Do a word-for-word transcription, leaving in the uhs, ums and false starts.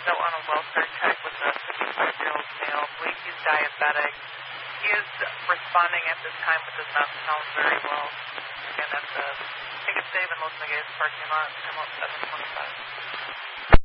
that on a welfare check with a fifty-five-year-old male. I believe he's diabetic. He is responding at this time, but does not sound very well. Again, that's a, I think it's Dave in Los Niguez parking lot, M O seven twenty-five.